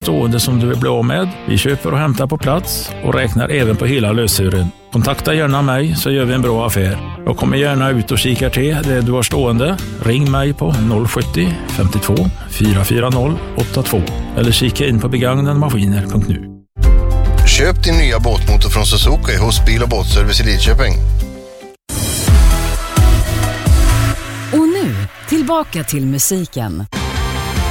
stående som du vill bli av med. Vi köper och hämtar på plats och räknar även på hela lösören. Kontakta gärna mig så gör vi en bra affär. Jag kommer gärna ut och kikar till det du har stående. Ring mig på 070 52 440 82 eller kika in på begagnadmaskiner.nu. Köp din nya båtmotor från Suzuki hos Bil- och båtservice i Lidköping. Och nu, tillbaka till musiken.